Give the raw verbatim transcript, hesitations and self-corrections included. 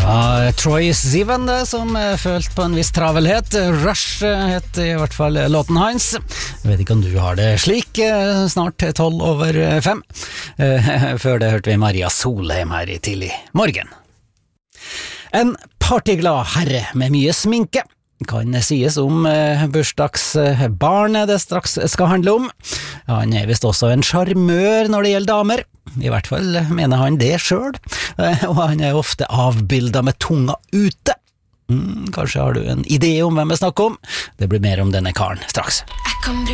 Ja, Troye Sivan det, som følte på en viss travelhet. Rush het i hvert fall låten hans. Jeg vet ikke om du har det slik, snart tolv over fem. Før det hørte vi Maria Solheim her i tidlig morgen. En partyglad herre med mye sminke kan sies om eh, bursdagsbarnet det straks skal handle om. Han er visst også en charmør når det gjelder damer. I hvert fall mener han det selv, eh, og han er ofte avbildet med tunga ute. Mm, kanskje har du en idé om hvem jeg snakker om? Det blir mer om denne karen straks.